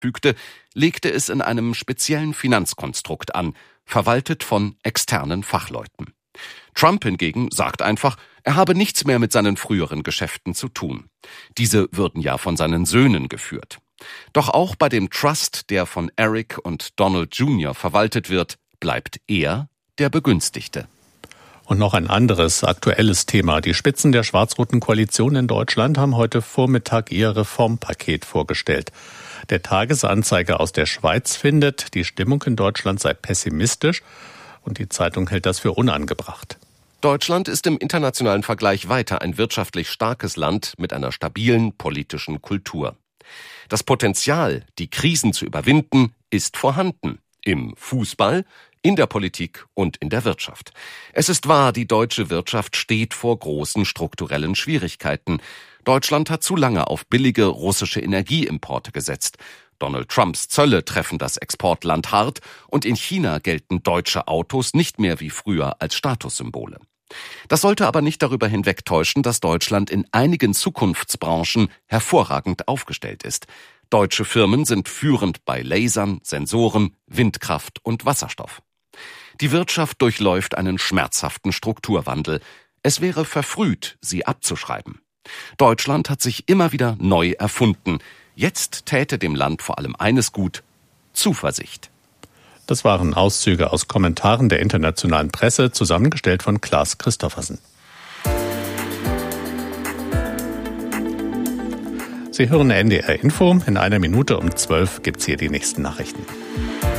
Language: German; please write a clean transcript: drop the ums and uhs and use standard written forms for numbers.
fügte, legte es in einem speziellen Finanzkonstrukt an, verwaltet von externen Fachleuten. Trump hingegen sagt einfach, er habe nichts mehr mit seinen früheren Geschäften zu tun. Diese würden ja von seinen Söhnen geführt. Doch auch bei dem Trust, der von Eric und Donald Jr. verwaltet wird, bleibt er der Begünstigte. Und noch ein anderes aktuelles Thema. Die Spitzen der schwarz-roten Koalition in Deutschland haben heute Vormittag ihr Reformpaket vorgestellt. Der Tagesanzeiger aus der Schweiz findet, die Stimmung in Deutschland sei pessimistisch und die Zeitung hält das für unangebracht. Deutschland ist im internationalen Vergleich weiter ein wirtschaftlich starkes Land mit einer stabilen politischen Kultur. Das Potenzial, die Krisen zu überwinden, ist vorhanden. Im Fußball, in der Politik und in der Wirtschaft. Es ist wahr, die deutsche Wirtschaft steht vor großen strukturellen Schwierigkeiten. Deutschland hat zu lange auf billige russische Energieimporte gesetzt. Donald Trumps Zölle treffen das Exportland hart und in China gelten deutsche Autos nicht mehr wie früher als Statussymbole. Das sollte aber nicht darüber hinwegtäuschen, dass Deutschland in einigen Zukunftsbranchen hervorragend aufgestellt ist. Deutsche Firmen sind führend bei Lasern, Sensoren, Windkraft und Wasserstoff. Die Wirtschaft durchläuft einen schmerzhaften Strukturwandel. Es wäre verfrüht, sie abzuschreiben. Deutschland hat sich immer wieder neu erfunden. Jetzt täte dem Land vor allem eines gut: Zuversicht. Das waren Auszüge aus Kommentaren der internationalen Presse, zusammengestellt von Klaas Christoffersen. Sie hören NDR Info. In einer Minute um 12 gibt's hier die nächsten Nachrichten.